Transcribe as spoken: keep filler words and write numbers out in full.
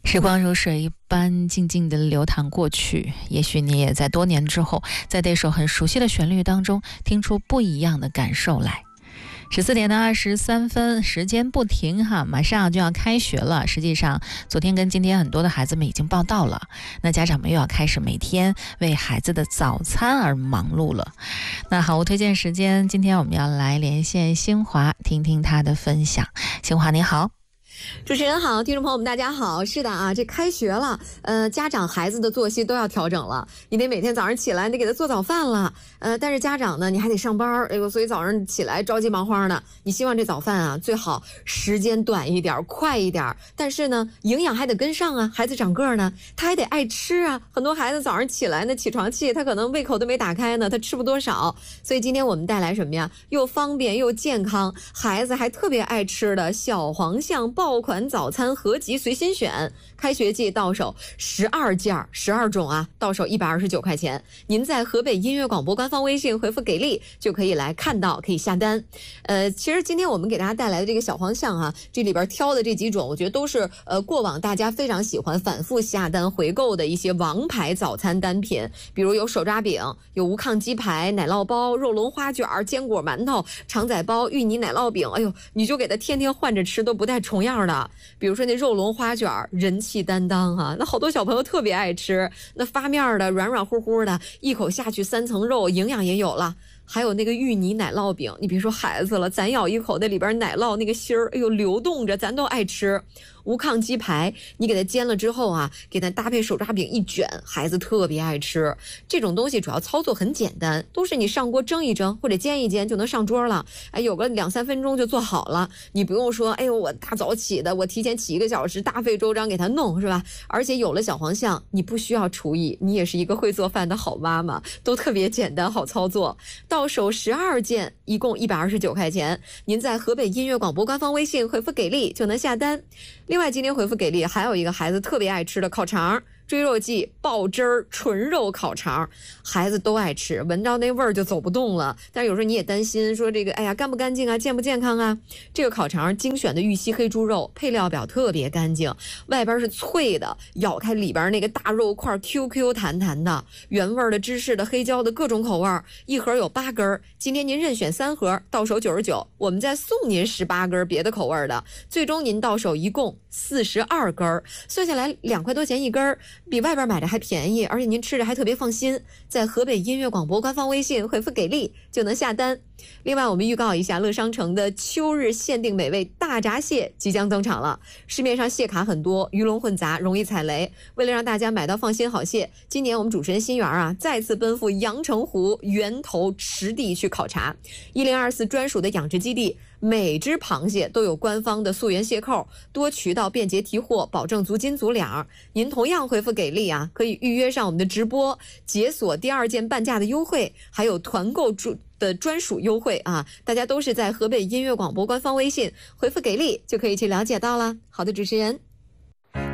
时光如水一般静静地流淌过去，也许你也在多年之后，在这首很熟悉的旋律当中，听出不一样的感受来。十四点的二十三分，时间不停哈，马上就要开学了。实际上，昨天跟今天很多的孩子们已经报到了，那家长们又要开始每天为孩子的早餐而忙碌了。那好物推荐时间，今天我们要来连线新华，听听他的分享。新华你好。 主持人好，听众朋友们大家好。是的啊，这开学了，呃，家长孩子的作息都要调整了。你得每天早上起来，你得给他做早饭了，呃，但是家长呢，你还得上班，哎呦，所以早上起来着急忙慌的。你希望这早饭啊，最好时间短一点，快一点，但是呢，营养还得跟上啊。孩子长个呢，他还得爱吃啊。很多孩子早上起来呢，起床气，他可能胃口都没打开呢，他吃不多少。所以今天我们带来什么呀？又方便又健康，孩子还特别爱吃的小黄象爆爆款早餐合集随心选，开学季到手十二件，十二种啊，到手一百二十九块钱。您在河北音乐广播官方微信回复给力，就可以来看到，可以下单。呃，其实今天我们给大家带来的这个小黄象啊，这里边挑的这几种，我觉得都是呃过往大家非常喜欢反复下单回购的一些王牌早餐单品，比如有手抓饼，有无抗鸡排、奶酪包、肉龙花卷、坚果馒头、肠仔包、芋泥奶酪饼，哎呦，你就给它天天换着吃，都不带重样的。比如说那肉龙花卷，人气担当啊，那好多小朋友特别爱吃，那发面的软软乎乎的，一口下去三层肉，营养也有了。还有那个芋泥奶酪饼，你别说孩子了，咱咬一口那里边奶酪那个芯儿，哎呦流动着，咱都爱吃。无抗鸡排，你给它煎了之后啊，给它搭配手抓饼一卷，孩子特别爱吃。这种东西主要操作很简单，都是你上锅蒸一蒸或者煎一煎就能上桌了。哎，有个两三分钟就做好了，你不用说，哎呦我大早起的，我提前起一个小时，大费周章给它弄，是吧？而且有了小黄象，你不需要厨艺，你也是一个会做饭的好妈妈，都特别简单好操作。到手十二件，一共一百二十九块钱。您在河北音乐广播官方微信回复给力就能下单。另外今天回复给力还有一个孩子特别爱吃的烤肠，追肉季爆汁儿纯肉烤肠，孩子都爱吃，闻到那味儿就走不动了。但是有时候你也担心说这个，哎呀干不干净啊，健不健康啊？这个烤肠精选的玉溪黑猪肉，配料表特别干净，外边是脆的，咬开里边那个大肉块 Q Q 弹弹的，原味的、芝士的、黑椒的各种口味，一盒有八根。今天您任选三盒，到手九十九，我们再送您十八根别的口味的，最终您到手一共四十二根，算下来两块多钱一根，比外边买的还便宜，而且您吃着还特别放心。在河北音乐广播官方微信回复给力就能下单。另外我们预告一下，乐商城的秋日限定美味大闸蟹即将登场了。市面上蟹卡很多，鱼龙混杂，容易踩雷。为了让大家买到放心好蟹，今年我们主持人心源啊再次奔赴阳澄湖源头池地去考察。一零二四专属的养殖基地，每只螃蟹都有官方的溯源蟹扣，多渠道便捷提货，保证足斤足两。您同样回复给力啊，可以预约上我们的直播，解锁第二件半价的优惠，还有团购主的专属优惠啊！大家都是在河北音乐广播官方微信回复给力就可以去了解到了。好的，主持人。